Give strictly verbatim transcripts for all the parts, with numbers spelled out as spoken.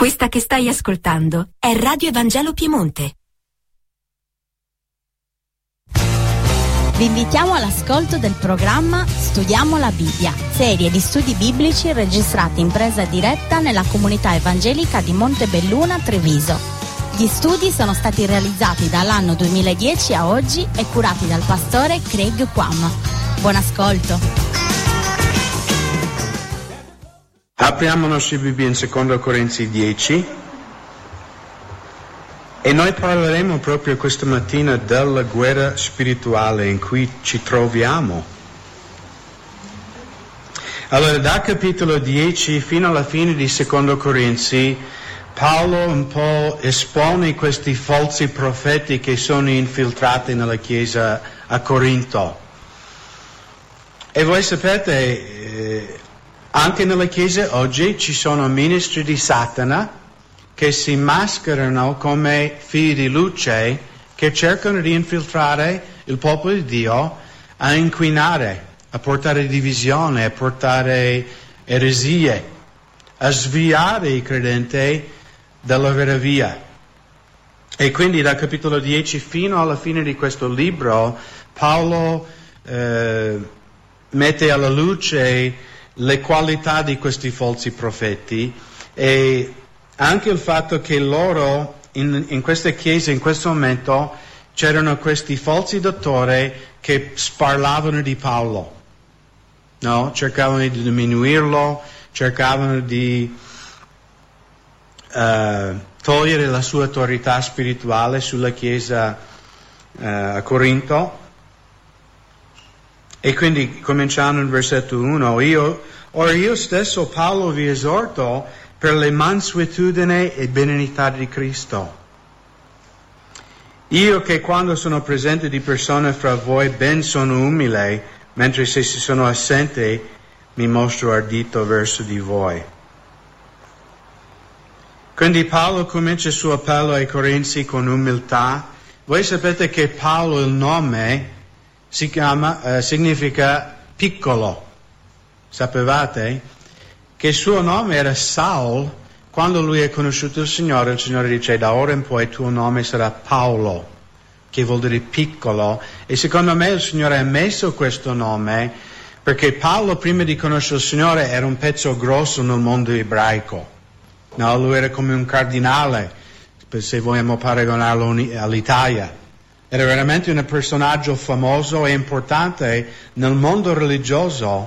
Questa che stai ascoltando è Radio Evangelo Piemonte. Vi invitiamo all'ascolto del programma Studiamo la Bibbia, serie di studi biblici registrati in presa diretta nella comunità evangelica di Montebelluna, Treviso. Gli studi sono stati realizzati dall'anno duemiladieci a oggi e curati dal pastore Craig Quam. Buon ascolto. Apriamo le nostre Bibbie in seconda Corinzi dieci e noi parleremo proprio questa mattina della guerra spirituale in cui ci troviamo. Allora, da capitolo dieci fino alla fine di seconda Corinzi, Paolo un po' espone questi falsi profeti che sono infiltrati nella chiesa a Corinto. E voi sapete, eh, anche nella chiesa oggi ci sono ministri di Satana che si mascherano come figli di luce, che cercano di infiltrare il popolo di Dio a inquinare, a portare divisione, a portare eresie, a sviare i credenti dalla vera via. E quindi dal capitolo dieci fino alla fine di questo libro Paolo eh, mette alla luce le qualità di questi falsi profeti e anche il fatto che loro in, in queste chiese in questo momento c'erano questi falsi dottori che sparlavano di Paolo, no? Cercavano di diminuirlo, cercavano di uh, togliere la sua autorità spirituale sulla chiesa uh, a Corinto. E quindi cominciando in versetto uno, io, ora io stesso Paolo vi esorto per le mansuetudine e benignità di Cristo. Io che quando sono presente di persone fra voi ben sono umile, mentre se si sono assente mi mostro ardito verso di voi. Quindi Paolo comincia il suo appello ai Corinzi con umiltà. Voi sapete che Paolo, il nome, si chiama, eh, significa piccolo. Sapevate che il suo nome era Saul? Quando lui ha conosciuto il Signore, il Signore dice: da ora in poi il tuo nome sarà Paolo, che vuol dire piccolo. E secondo me il Signore ha messo questo nome perché Paolo, prima di conoscere il Signore, era un pezzo grosso nel mondo ebraico. No, lui era come un cardinale, se vogliamo paragonarlo all'Italia. Era veramente un personaggio famoso e importante nel mondo religioso,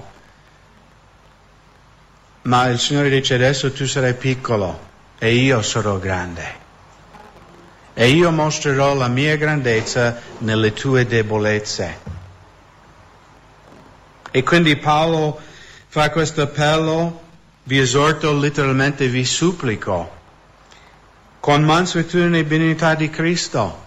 ma il Signore dice: adesso tu sarai piccolo e io sarò grande. E io mostrerò la mia grandezza nelle tue debolezze. E quindi Paolo fa questo appello: vi esorto, letteralmente vi supplico, con mansuetudine e benignità di Cristo.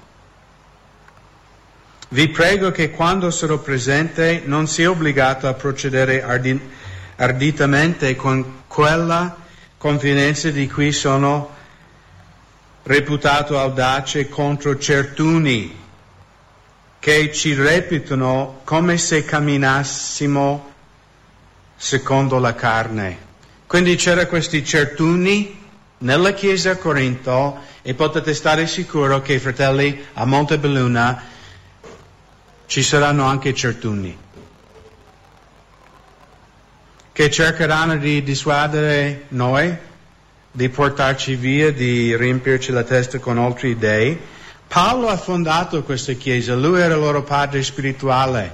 Vi prego che quando sarò presente non sia obbligato a procedere ardi- arditamente con quella confidenza di cui sono reputato audace contro certuni che ci reputano come se camminassimo secondo la carne. Quindi c'era questi certuni nella chiesa a Corinto e potete stare sicuro che, fratelli, a Montebelluna ci saranno anche certuni che cercheranno di dissuadere noi, di portarci via, di riempirci la testa con altri dei. Paolo ha fondato questa chiesa, lui era il loro padre spirituale.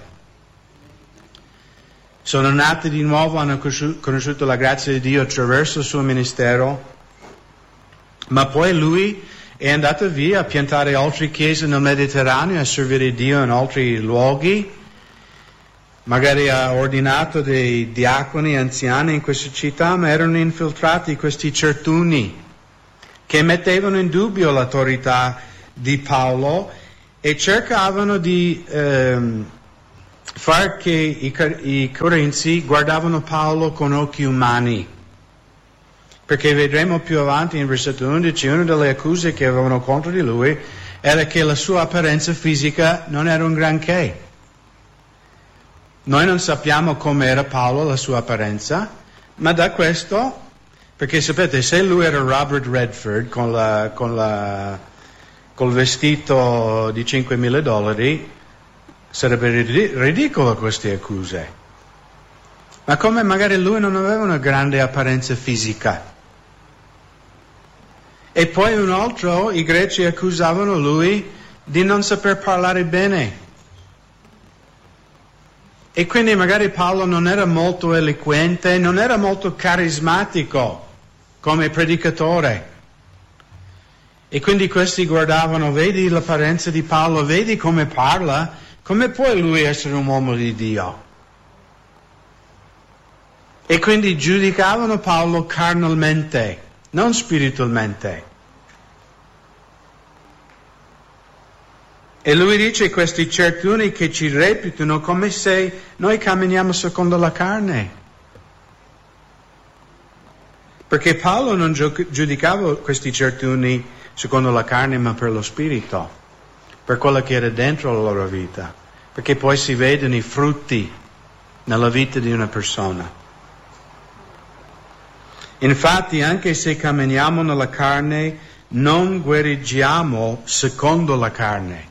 Sono nati di nuovo, hanno conosciuto la grazia di Dio attraverso il suo ministero, ma poi lui è andato via a piantare altre chiese nel Mediterraneo, a servire Dio in altri luoghi. Magari ha ordinato dei diaconi anziani in questa città, ma erano infiltrati questi certuni che mettevano in dubbio l'autorità di Paolo e cercavano di ehm, far che i, i Corinzi guardavano Paolo con occhi umani. Perché vedremo più avanti in versetto undici, una delle accuse che avevano contro di lui era che la sua apparenza fisica non era un granché. Noi non sappiamo com'era Paolo, la sua apparenza, ma da questo Perché sapete, se lui era Robert Redford con la, con la, col vestito di cinquemila dollari, sarebbe ridicolo queste accuse. Ma come magari lui non aveva una grande apparenza fisica. E poi un altro, i greci accusavano lui di non saper parlare bene. E quindi magari Paolo non era molto eloquente, non era molto carismatico come predicatore. E quindi questi guardavano, vedi l'apparenza di Paolo, vedi come parla, come può lui essere un uomo di Dio? E quindi giudicavano Paolo carnalmente, non spiritualmente. E lui dice questi certuni che ci reputano come se noi camminiamo secondo la carne. Perché Paolo non giudicava questi certuni secondo la carne, ma per lo spirito, per quello che era dentro la loro vita. Perché poi si vedono i frutti nella vita di una persona. Infatti, anche se camminiamo nella carne, non guerreggiamo secondo la carne.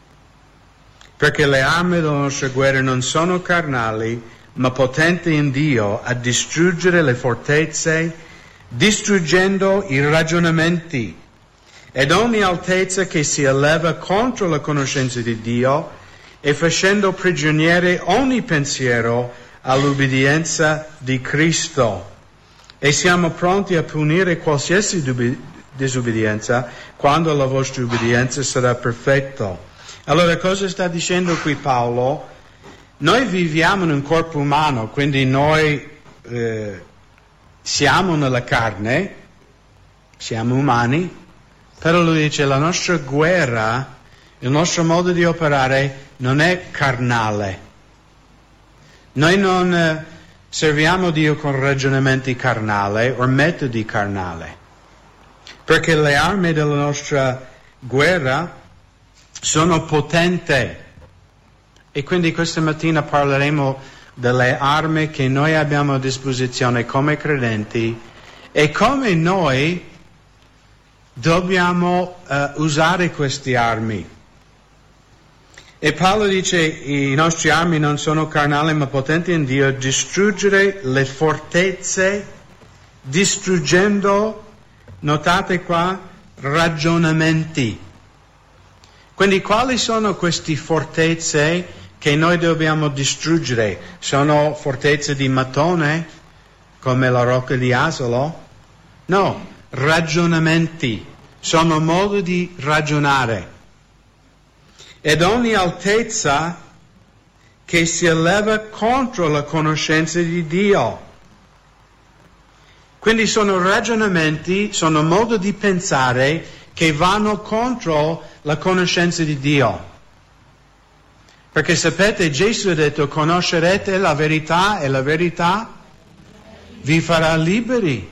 Perché le armi della nostra guerra non sono carnali, ma potenti in Dio a distruggere le fortezze, distruggendo i ragionamenti ed ogni altezza che si eleva contro la conoscenza di Dio e facendo prigioniere ogni pensiero all'ubbidienza di Cristo. E siamo pronti a punire qualsiasi dubi- disobbedienza quando la vostra ubbidienza sarà perfetta. Allora, cosa sta dicendo qui Paolo? Noi viviamo in un corpo umano, quindi noi eh, siamo nella carne, siamo umani, però lui dice la nostra guerra, il nostro modo di operare non è carnale. Noi non eh, serviamo Dio con ragionamenti carnali o metodi carnali, perché le armi della nostra guerra sono potenti. E quindi questa mattina parleremo delle armi che noi abbiamo a disposizione come credenti e come noi dobbiamo uh, usare queste armi. E Paolo dice i nostri armi non sono carnali ma potenti in Dio a distruggere le fortezze, distruggendo, notate qua, ragionamenti. Quindi quali sono queste fortezze che noi dobbiamo distruggere? Sono fortezze di mattone, come la rocca di Asolo? No, ragionamenti. Sono modi di ragionare. Ed ogni altezza che si eleva contro la conoscenza di Dio. Quindi sono ragionamenti, sono modi di pensare che vanno contro la conoscenza di Dio. Perché sapete, Gesù ha detto, conoscerete la verità e la verità vi farà liberi.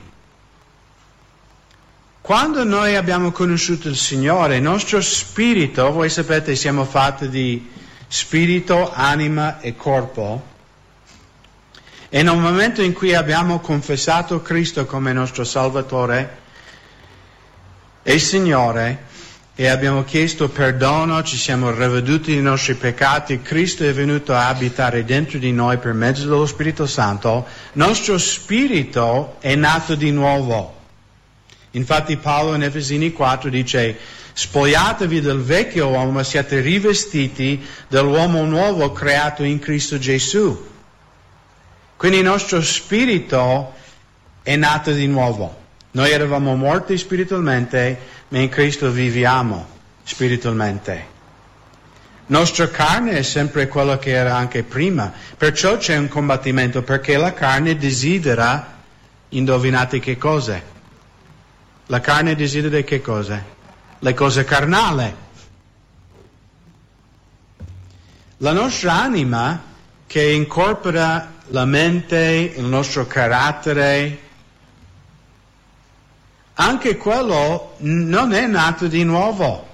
Quando noi abbiamo conosciuto il Signore, il nostro spirito, voi sapete siamo fatti di spirito, anima e corpo, e nel momento in cui abbiamo confessato Cristo come nostro Salvatore e Signore, e abbiamo chiesto perdono, ci siamo ravveduti dei nostri peccati, Cristo è venuto a abitare dentro di noi per mezzo dello Spirito Santo, nostro spirito è nato di nuovo. Infatti Paolo in Efesini quattro dice, spogliatevi del vecchio uomo, ma siate rivestiti dell'uomo nuovo creato in Cristo Gesù. Quindi il nostro spirito è nato di nuovo. Noi eravamo morti spiritualmente, ma in Cristo viviamo spiritualmente. Nostra carne è sempre quello che era anche prima, perciò c'è un combattimento, perché la carne desidera, indovinate che cose? La carne desidera che cose? Le cose carnali. La nostra anima, che incorpora la mente, il nostro carattere, anche quello non è nato di nuovo.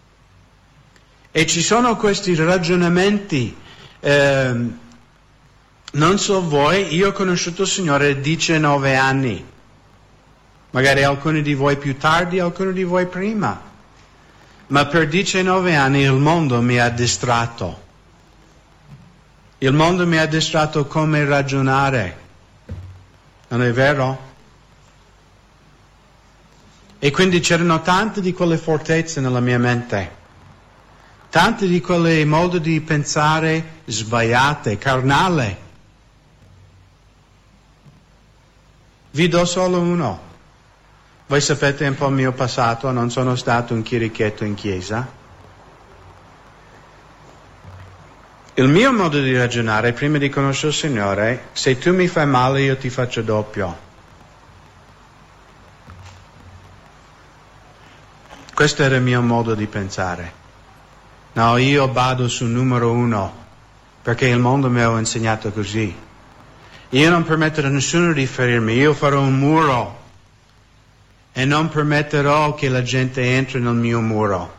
E ci sono questi ragionamenti. Eh, non so voi, io ho conosciuto il Signore a diciannove anni. Magari alcuni di voi più tardi, alcuni di voi prima. Ma per diciannove anni il mondo mi ha distratto. Il mondo mi ha distratto come ragionare. Non è vero? E quindi c'erano tante di quelle fortezze nella mia mente. Tanti di quei modi di pensare sbagliate, carnale. Vi do solo uno. Voi sapete un po' il mio passato, non sono stato un chirichetto in chiesa. Il mio modo di ragionare, prima di conoscere il Signore, se tu mi fai male io ti faccio doppio. Questo era il mio modo di pensare. No, io vado sul numero uno, perché il mondo mi ha insegnato così. Io non permetterò a nessuno di ferirmi, io farò un muro e non permetterò che la gente entri nel mio muro.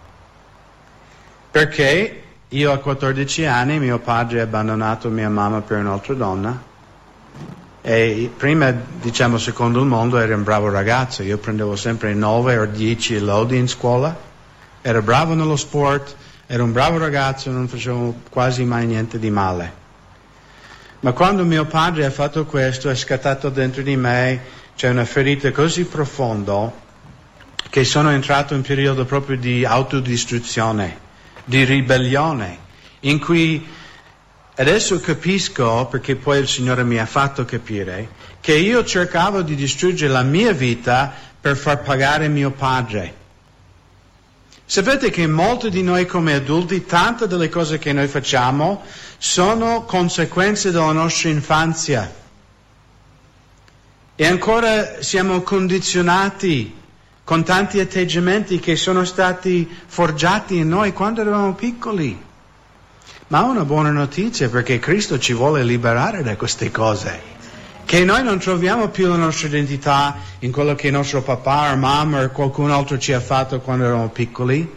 Perché io a quattordici anni mio padre ha abbandonato mia mamma per un'altra donna e prima, diciamo, secondo il mondo ero un bravo ragazzo, io prendevo sempre nove o dieci lodi in scuola, ero bravo nello sport, ero un bravo ragazzo, non facevo quasi mai niente di male. Ma quando mio padre ha fatto questo, è scattato dentro di me, c'è una ferita così profonda che sono entrato in un periodo proprio di autodistruzione, di ribellione, in cui adesso capisco, perché poi il Signore mi ha fatto capire, che io cercavo di distruggere la mia vita per far pagare mio padre. Sapete che molti di noi come adulti, tante delle cose che noi facciamo sono conseguenze della nostra infanzia. E ancora siamo condizionati con tanti atteggiamenti che sono stati forgiati in noi quando eravamo piccoli. Ma ho una buona notizia, perché Cristo ci vuole liberare da queste cose. Che noi non troviamo più la nostra identità in quello che il nostro papà o mamma o qualcun altro ci ha fatto quando eravamo piccoli,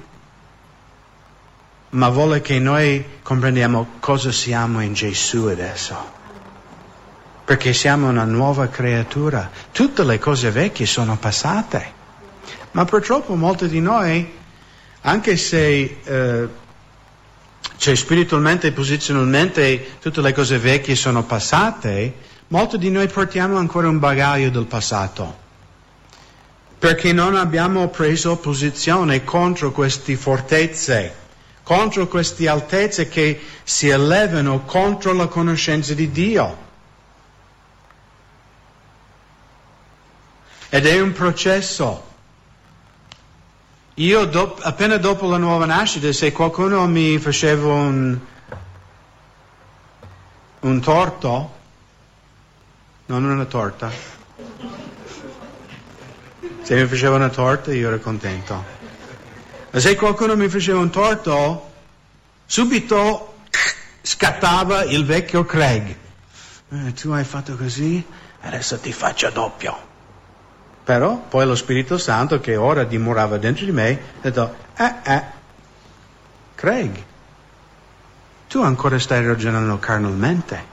ma vuole che noi comprendiamo cosa siamo in Gesù adesso. Perché siamo una nuova creatura. Tutte le cose vecchie sono passate. Ma purtroppo molti di noi, anche se eh, cioè spiritualmente e posizionalmente tutte le cose vecchie sono passate, molti di noi portiamo ancora un bagaglio del passato, perché non abbiamo preso posizione contro queste fortezze, contro queste altezze che si elevano contro la conoscenza di Dio. Ed è un processo. Io do, appena dopo la nuova nascita, se qualcuno mi faceva un, un torto, non una torta, se mi faceva una torta io ero contento. Ma se qualcuno mi faceva un torto, subito scattava il vecchio Craig. Eh, tu hai fatto così, adesso ti faccio doppio. Però poi lo Spirito Santo, che ora dimorava dentro di me, ha detto, eh, eh, Craig, tu ancora stai ragionando carnalmente.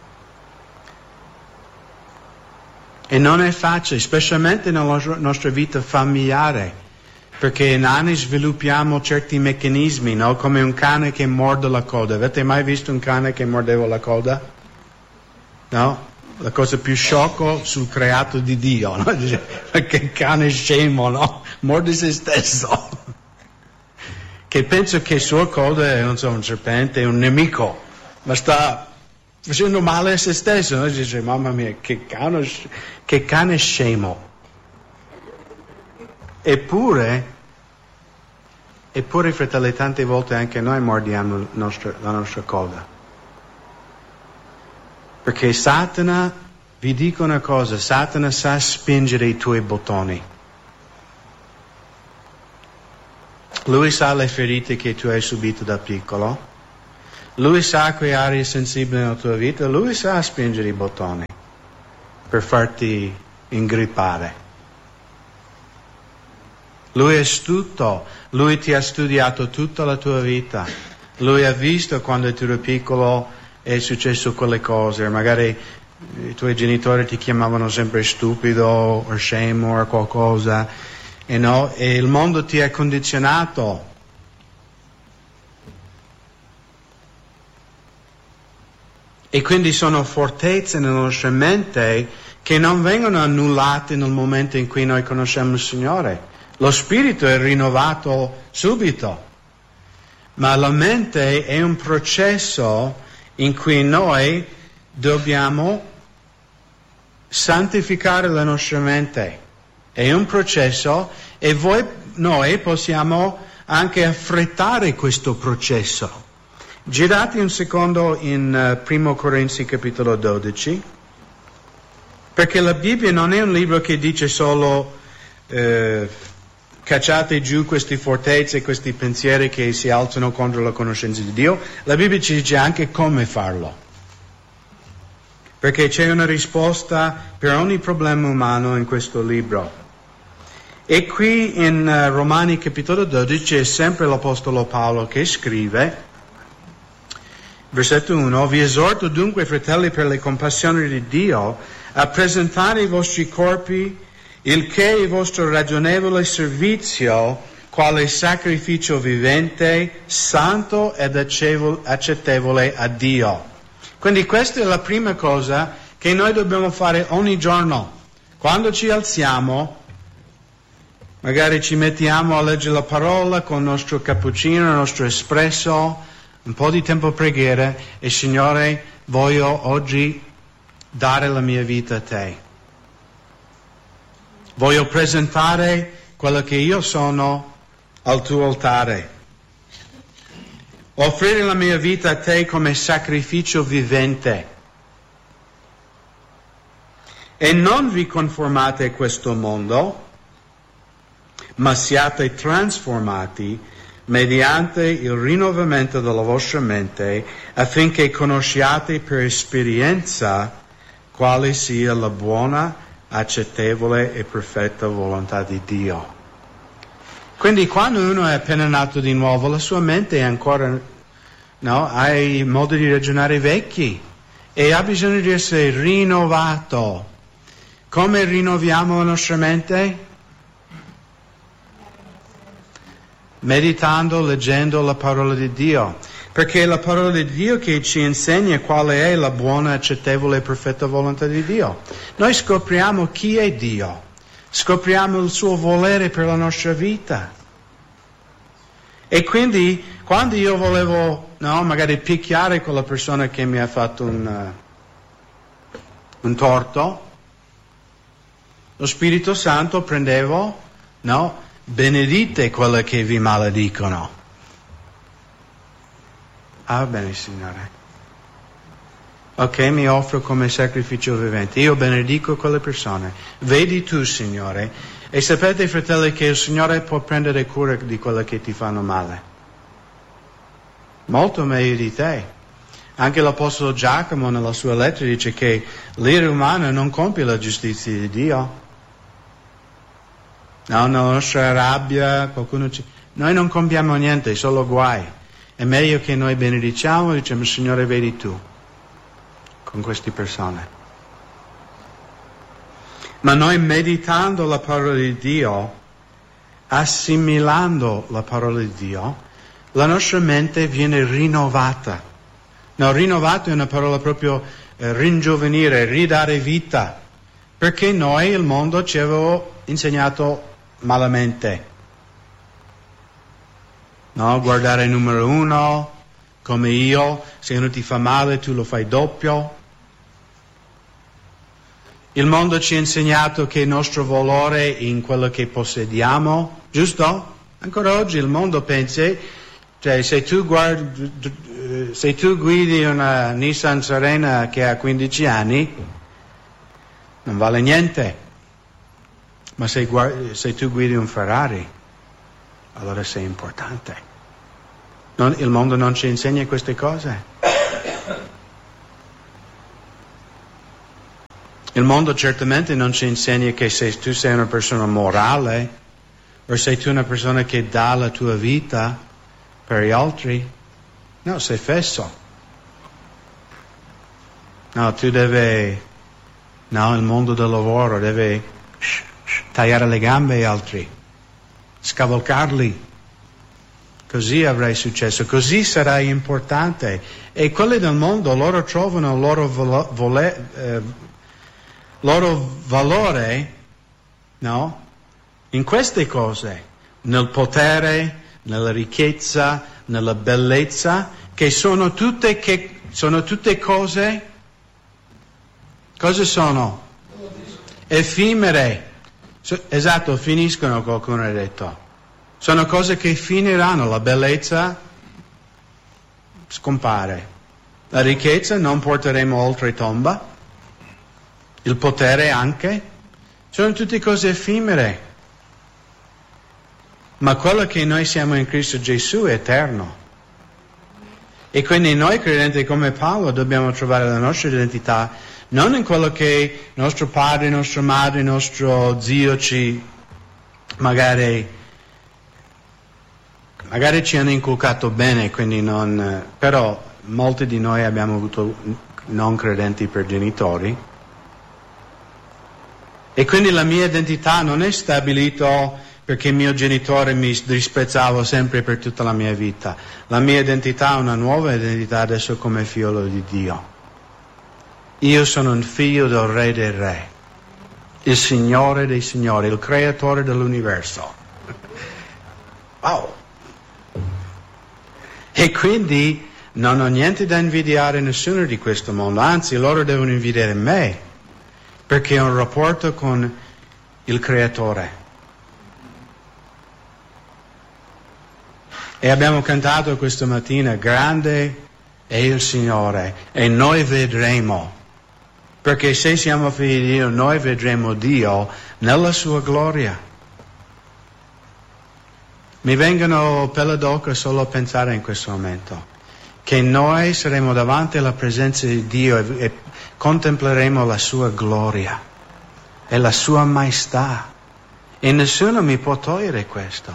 E non è facile, specialmente nella nostra vita familiare, perché in anni sviluppiamo certi meccanismi, no? Come un cane che morde la coda. Avete mai visto un cane che mordeva la coda? No? La cosa più sciocca sul creato di Dio, no? Che cane scemo, no? Morde se stesso. Che pensa che sua coda è, non so, un serpente, un nemico, ma sta facendo male a se stesso, no? Dice, mamma mia, che cane, che cane scemo. Eppure, eppure, fratelli, tante volte anche noi mordiamo la nostra, la nostra coda. Perché Satana, vi dico una cosa, Satana sa spingere i tuoi bottoni. Lui sa le ferite che tu hai subito da piccolo. Lui sa quelle aree sensibili nella tua vita. Lui sa spingere i bottoni per farti ingrippare. Lui è astuto. Lui ti ha studiato tutta la tua vita. Lui ha visto quando tu eri piccolo è successo quelle cose, magari i tuoi genitori ti chiamavano sempre stupido o scemo o qualcosa, e, no? E il mondo ti ha condizionato. E quindi sono fortezze nella nostra mente che non vengono annullate nel momento in cui noi conosciamo il Signore. Lo spirito è rinnovato subito, ma la mente è un processo in cui noi dobbiamo santificare la nostra mente. È un processo e voi, noi possiamo anche affrettare questo processo. Girate un secondo in uh, Primo Corinzi capitolo dodici, perché la Bibbia non è un libro che dice solo eh, cacciate giù queste fortezze, questi pensieri che si alzano contro la conoscenza di Dio. La Bibbia ci dice anche come farlo, perché c'è una risposta per ogni problema umano in questo libro. E qui in uh, Romani capitolo dodici è sempre l'Apostolo Paolo che scrive. Versetto uno, vi esorto dunque, fratelli, per le compassioni di Dio, a presentare i vostri corpi, il che è il vostro ragionevole servizio, quale sacrificio vivente, santo ed accettevole a Dio. Quindi questa è la prima cosa che noi dobbiamo fare ogni giorno. Quando ci alziamo, magari ci mettiamo a leggere la parola con il nostro cappuccino, il nostro espresso, un po' di tempo a preghiera, e Signore, voglio oggi dare la mia vita a Te. Voglio presentare quello che io sono al tuo altare. Offrire la mia vita a Te come sacrificio vivente. E non vi conformate a questo mondo, ma siate trasformati mediante il rinnovamento della vostra mente, affinché conosciate per esperienza quale sia la buona, accettevole e perfetta volontà di Dio. Quindi quando uno è appena nato di nuovo, la sua mente è ancora, no, ha i modi di ragionare vecchi e ha bisogno di essere rinnovato. Come rinnoviamo la nostra mente? Meditando, leggendo la parola di Dio, perché è la parola di Dio che ci insegna quale è la buona, accettevole e perfetta volontà di Dio. Noi scopriamo chi è Dio, scopriamo il suo volere per la nostra vita. E quindi quando io volevo, no, magari picchiare quella persona che mi ha fatto un, uh, un torto, lo Spirito Santo prendevo, no, benedite quello che vi maledicono. Ah, bene, Signore. Ok, mi offro come sacrificio vivente. Io benedico quelle persone. Vedi tu, Signore. E sapete, fratelli, che il Signore può prendere cura di quello che ti fanno male. Molto meglio di te. Anche l'Apostolo Giacomo nella sua lettera dice che l'ira umana non compie la giustizia di Dio. No, nella nostra rabbia, qualcuno ci... noi non compiamo niente, solo guai. È meglio che noi benediciamo e diciamo, Signore, vedi tu con queste persone. Ma noi meditando la parola di Dio, assimilando la parola di Dio, la nostra mente viene rinnovata. No, rinnovato è una parola proprio eh, ringiovanire, ridare vita, perché noi, il mondo, ci aveva insegnato malamente. No, guardare il numero uno, come io, se uno ti fa male tu lo fai doppio. Il mondo ci ha insegnato che il nostro valore è in quello che possediamo, giusto? Ancora oggi il mondo pensa, cioè se tu guardi, se tu guidi una Nissan Serena che ha quindici anni, non vale niente. Ma se, guardi, se tu guidi un Ferrari, allora sei importante. Non, il mondo non ci insegna queste cose. Il mondo certamente non ci insegna che se tu sei una persona morale, o sei tu una persona che dà la tua vita per gli altri, no, sei fesso. No, tu devi no? Il mondo del lavoro deve sh, sh, tagliare le gambe agli altri, scavalcarli. Così avrai successo, così sarai importante. E quelli del mondo, loro trovano il loro, volo, vole, eh, loro valore, no? In queste cose, nel potere, nella ricchezza, nella bellezza, che sono tutte, che, sono tutte cose, cosa sono? Effimere. Esatto, finiscono, qualcuno ha detto. Sono cose che finiranno, la bellezza scompare, la ricchezza non porteremo oltre tomba, il potere anche, sono tutte cose effimere, ma quello che noi siamo in Cristo Gesù è eterno. E quindi noi credenti come Paolo dobbiamo trovare la nostra identità non in quello che nostro padre, nostra madre, nostro zio ci magari Magari ci hanno inculcato bene, quindi non, però molti di noi abbiamo avuto non credenti per genitori. E quindi la mia identità non è stabilita perché mio genitore mi disprezzava sempre per tutta la mia vita. La mia identità è una nuova identità adesso come figlio di Dio. Io sono un figlio del Re dei Re, il Signore dei Signori, il Creatore dell'universo. Wow! E quindi non ho niente da invidiare nessuno di questo mondo, anzi loro devono invidiare me, perché ho un rapporto con il Creatore. E abbiamo cantato questa mattina, grande è il Signore, e noi vedremo, perché se siamo figli di Dio, noi vedremo Dio nella sua gloria. Mi vengono pelle d'oca solo a pensare in questo momento, che noi saremo davanti alla presenza di Dio e, e contempleremo la sua gloria e la sua maestà, e nessuno mi può togliere questo.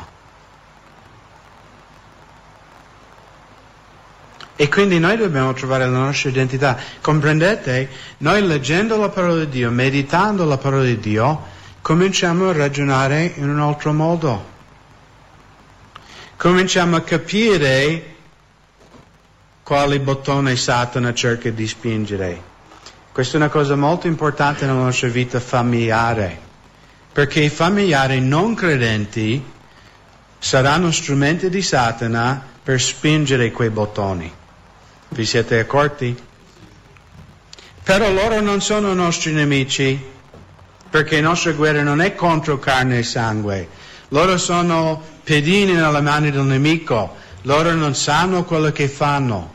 E quindi noi dobbiamo trovare la nostra identità. Comprendete? Noi leggendo la parola di Dio, meditando la parola di Dio, cominciamo a ragionare in un altro modo. Cominciamo a capire quale bottone Satana cerca di spingere. Questa è una cosa molto importante nella nostra vita familiare, perché i familiari non credenti saranno strumenti di Satana per spingere quei bottoni. Vi siete accorti? Però loro non sono nostri nemici, perché la nostra guerra non è contro carne e sangue. Loro sono pedini nelle mani del nemico, loro non sanno quello che fanno.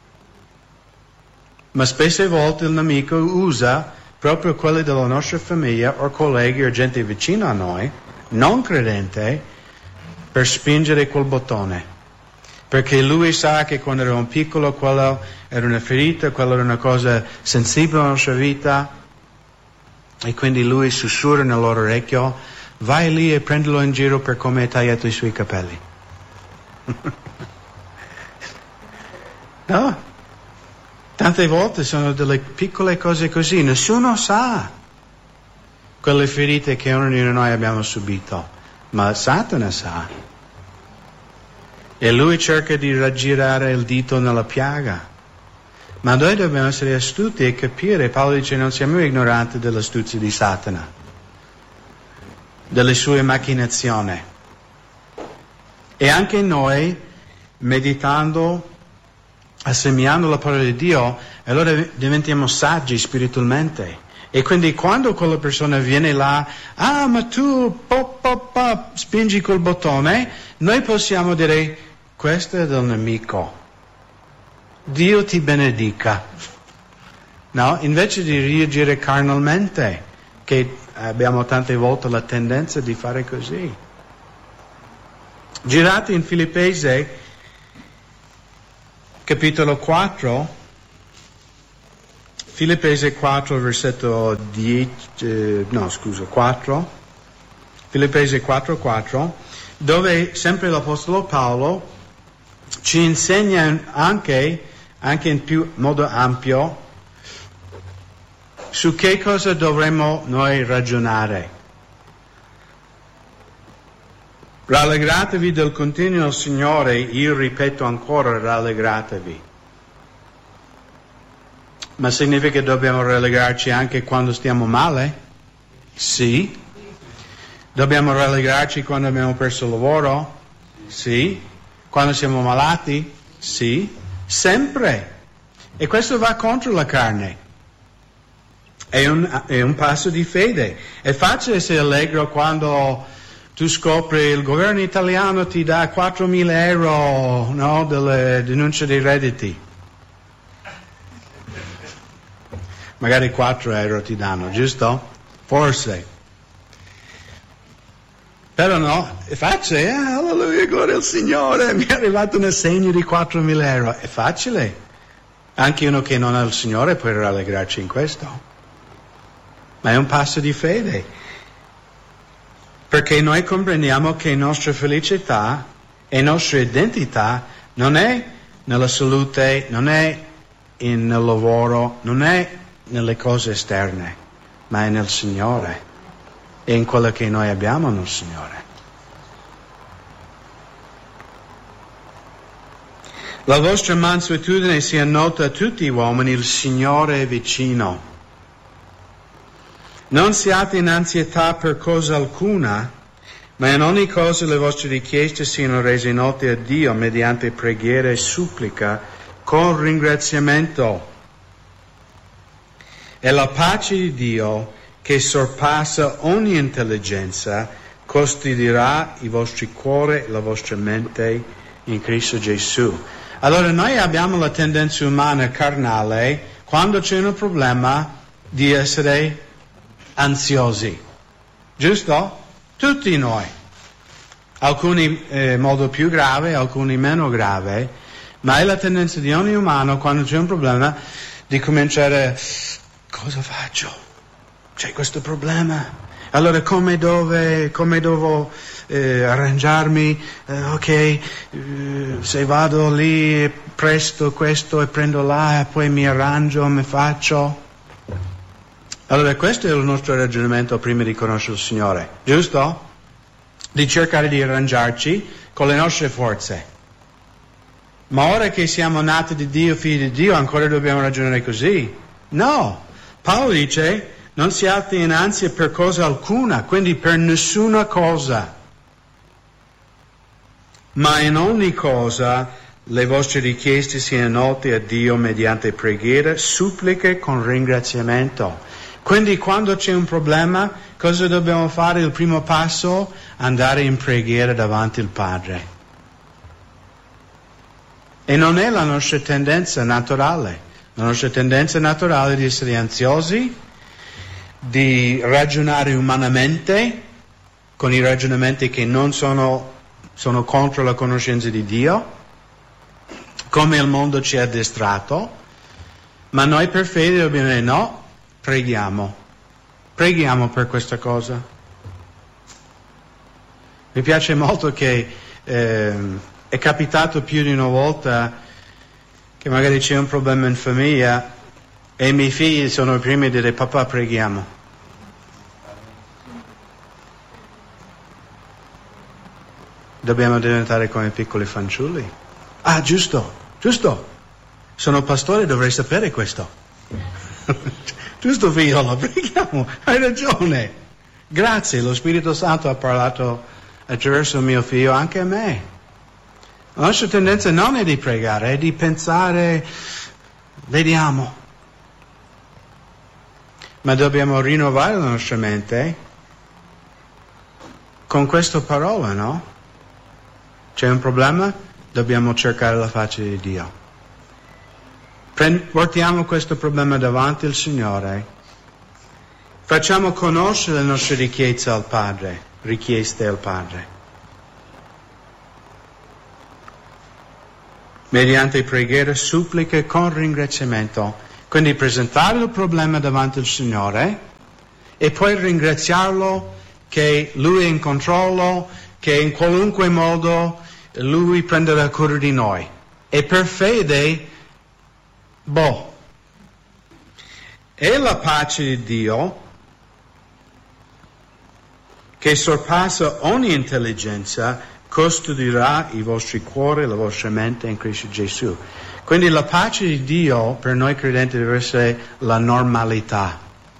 Ma spesse volte il nemico usa proprio quelli della nostra famiglia o colleghi o gente vicino a noi, non credente, per spingere quel bottone. Perché lui sa che quando ero un piccolo quello era una ferita, quello era una cosa sensibile nella nostra vita, e quindi lui sussurra nel loro orecchio: vai lì e prendilo in giro per come hai tagliato i suoi capelli. No? Tante volte sono delle piccole cose così, nessuno sa quelle ferite che ognuno di noi abbiamo subito, ma Satana sa. E lui cerca di raggirare il dito nella piaga. Ma noi dobbiamo essere astuti e capire. Paolo dice: non siamo ignoranti dell'astuzia di Satana, delle sue macchinazioni. E anche noi, meditando, assemblando la parola di Dio, allora diventiamo saggi spiritualmente. E quindi quando quella persona viene là, ah ma tu pop, pop, pop, spingi quel bottone, noi possiamo dire: questo è del nemico, Dio ti benedica. No? Invece di reagire carnalmente, che abbiamo tante volte la tendenza di fare così. Girate in Filippesi, capitolo quattro, Filippesi quattro, versetto dieci, eh, no scusa, quattro, Filippesi quattro, quattro, dove sempre l'Apostolo Paolo ci insegna anche, anche in più modo ampio, Su che cosa dovremmo noi ragionare? Rallegratevi del continuo Signore, io ripeto ancora, rallegratevi. Ma significa che dobbiamo rallegrarci anche quando stiamo male? Sì. Dobbiamo rallegrarci quando abbiamo perso il lavoro? Sì. Quando siamo malati? Sì. Sempre. E questo va contro la carne. È un, è un passo di fede. È facile essere allegro quando tu scopri il governo italiano ti dà quattromila euro, no, delle denunce dei redditi. Magari quattro euro ti danno, giusto? Forse. Però no, è facile, eh? Alleluia, gloria al Signore, mi è arrivato un assegno di quattromila euro. È facile. Anche uno che non ha il Signore può rallegrarci in questo. Ma è un passo di fede. Perché noi comprendiamo che la nostra felicità e la nostra identità non è nella salute, non è in, nel lavoro, non è nelle cose esterne, ma è nel Signore e in quello che noi abbiamo nel Signore. La vostra mansuetudine sia nota a tutti gli uomini, il Signore è vicino. Non siate in ansietà per cosa alcuna, ma in ogni cosa le vostre richieste siano rese note a Dio mediante preghiera e supplica con ringraziamento. E la pace di Dio, che sorpassa ogni intelligenza, custodirà i vostri cuori e la vostra mente in Cristo Gesù. Allora noi abbiamo la tendenza umana carnale, quando c'è un problema, di essere ansiosi, giusto? Tutti noi, alcuni in eh, modo più grave, alcuni meno grave, ma è la tendenza di ogni umano quando c'è un problema di cominciare, cosa faccio? C'è questo problema, allora come dove, come devo eh, arrangiarmi? Eh, ok, eh, se vado lì presto questo e prendo là e poi mi arrangio, mi faccio. Allora questo è il nostro ragionamento prima di conoscere il Signore, giusto? Di cercare di arrangiarci con le nostre forze. Ma ora che siamo nati di Dio, figli di Dio, ancora dobbiamo ragionare così? No! Paolo dice, non siate in ansia per cosa alcuna, quindi per nessuna cosa. Ma in ogni cosa le vostre richieste siano note a Dio mediante preghiera, suppliche con ringraziamento. Quindi quando c'è un problema, cosa dobbiamo fare? Il primo passo? Andare in preghiera davanti al Padre. E non è la nostra tendenza naturale. La nostra tendenza naturale è di essere ansiosi, di ragionare umanamente, con i ragionamenti che non sono, sono contro la conoscenza di Dio, come il mondo ci ha addestrato, ma noi per fede dobbiamo dire no, preghiamo, preghiamo per questa cosa. Mi piace molto che eh, è capitato più di una volta che magari c'è un problema in famiglia e i miei figli sono i primi a dire papà preghiamo. Dobbiamo diventare come piccoli fanciulli. Ah, giusto, giusto. Sono pastore, dovrei sapere questo. Giusto figliolo, preghiamo, hai ragione. Grazie, lo Spirito Santo ha parlato attraverso il mio figlio anche a me. La nostra tendenza non è di pregare, è di pensare, vediamo. Ma dobbiamo rinnovare la nostra mente con questa parola, no? C'è un problema? Dobbiamo cercare la faccia di Dio. Portiamo questo problema davanti al Signore. Facciamo conoscere le nostre richieste al Padre, richieste al Padre. Mediante preghiera, suppliche con ringraziamento. Quindi presentare il problema davanti al Signore e poi ringraziarlo che Lui è in controllo, che in qualunque modo Lui prenderà cura di noi. E per fede, boh, E la pace di Dio, che sorpassa ogni intelligenza, custodirà i vostri cuori e la vostra mente in Cristo Gesù. Quindi la pace di Dio per noi credenti deve essere la normalità.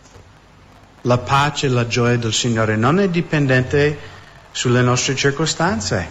La pace e la gioia del Signore non è dipendente sulle nostre circostanze.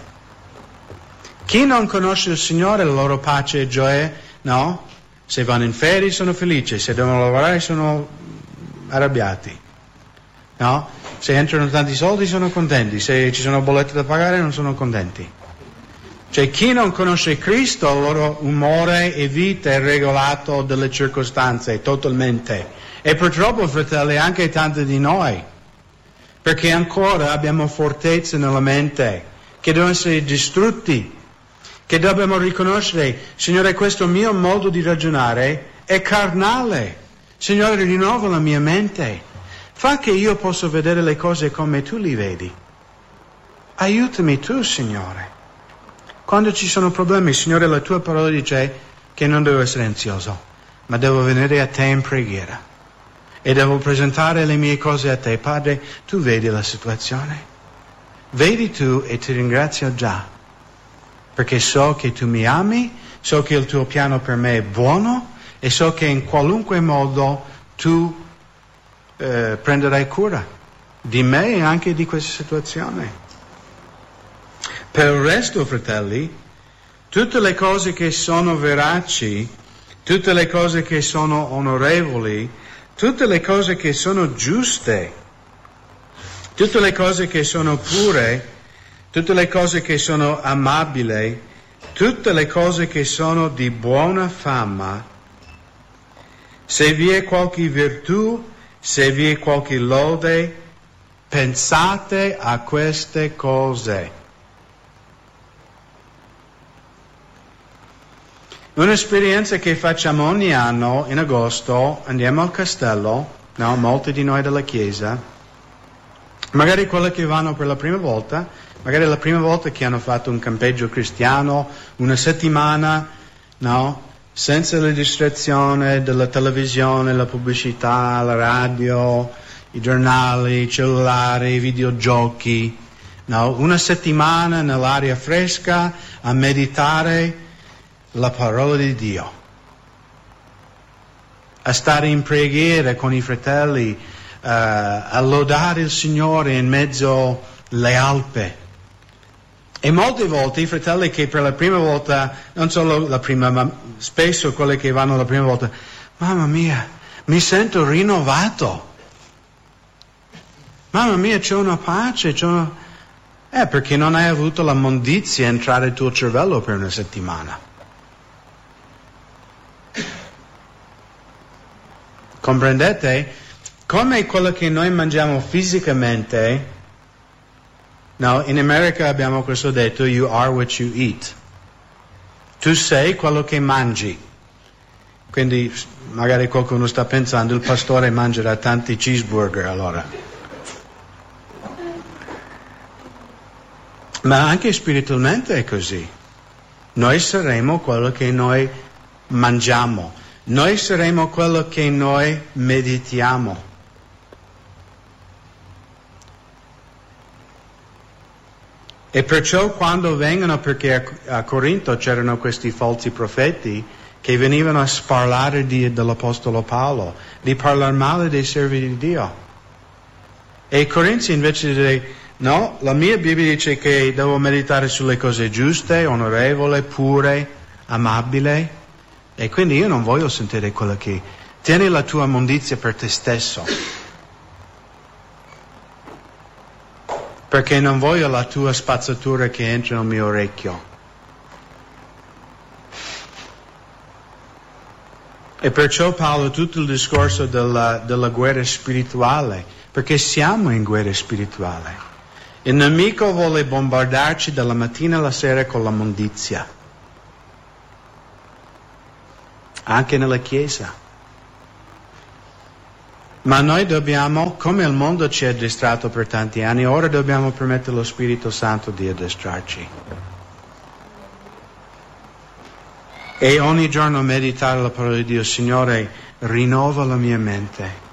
Chi non conosce il Signore, la loro pace e gioia, no? Se vanno in ferie sono felici, se devono lavorare sono arrabbiati, no? Se entrano tanti soldi sono contenti, se ci sono bollette da pagare non sono contenti. Cioè chi non conosce Cristo, il loro umore e vita è regolato dalle circostanze totalmente. E purtroppo, fratelli, anche tanti di noi, perché ancora abbiamo fortezze nella mente che devono essere distrutti, che dobbiamo riconoscere, Signore, questo mio modo di ragionare è carnale. Signore, rinnova la mia mente, fa che io possa vedere le cose come tu li vedi. Aiutami tu, Signore. Quando ci sono problemi, Signore, la tua parola dice che non devo essere ansioso, ma devo venire a te in preghiera e devo presentare le mie cose a te. Padre, tu vedi la situazione, vedi tu e ti ringrazio già, perché so che tu mi ami, so che il tuo piano per me è buono e so che in qualunque modo tu eh, prenderai cura di me e anche di questa situazione. Per il resto, fratelli, tutte le cose che sono veraci, tutte le cose che sono onorevoli, tutte le cose che sono giuste, tutte le cose che sono pure, tutte le cose che sono amabili, tutte le cose che sono di buona fama, se vi è qualche virtù, se vi è qualche lode, pensate a queste cose. Un'esperienza che facciamo ogni anno in agosto, andiamo al castello, no? Molti di noi della Chiesa, magari quelli che vanno per la prima volta, magari la prima volta che hanno fatto un campeggio cristiano, una settimana, no? Senza la distrazione della televisione, la pubblicità, la radio, i giornali, i cellulari, i videogiochi, no? Una settimana nell'aria fresca a meditare la parola di Dio, a stare in preghiera con i fratelli, uh, a lodare il Signore in mezzo alle Alpi. E molte volte i fratelli che per la prima volta, non solo la prima, ma spesso quelli che vanno la prima volta, mamma mia, mi sento rinnovato. Mamma mia, c'è una pace, c'è una... Eh, perché non hai avuto la mondizia entrare nel tuo cervello per una settimana. Comprendete? Come quello che noi mangiamo fisicamente, no, in America abbiamo questo detto, you are what you eat. Tu sei quello che mangi. Quindi magari qualcuno sta pensando, il pastore mangerà tanti cheeseburger allora. Ma anche spiritualmente è così. Noi saremo quello che noi mangiamo. Noi saremo quello che noi meditiamo. E perciò quando vengono, perché a, a Corinto c'erano questi falsi profeti che venivano a parlare di, dell'Apostolo Paolo, di parlare male dei servi di Dio. E i Corinzi invece di dire, no, la mia Bibbia dice che devo meditare sulle cose giuste, onorevoli, pure, amabili. E quindi io non voglio sentire quello che... Tieni la tua immondizia per te stesso. Perché non voglio la tua spazzatura che entra nel mio orecchio. E perciò Paolo tutto il discorso della, della guerra spirituale, perché siamo in guerra spirituale. Il nemico vuole bombardarci dalla mattina alla sera con la mondizia. Anche nella Chiesa. Ma noi dobbiamo, come il mondo ci ha addestrato per tanti anni, ora dobbiamo permettere allo Spirito Santo di addestrarci. E ogni giorno meditare la parola di Dio. Signore, rinnova la mia mente.